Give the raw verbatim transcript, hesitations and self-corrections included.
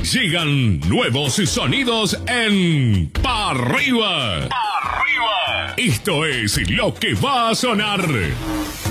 Llegan nuevos sonidos en Pa' Arriba. Pa' Arriba. Esto es lo que va a sonar.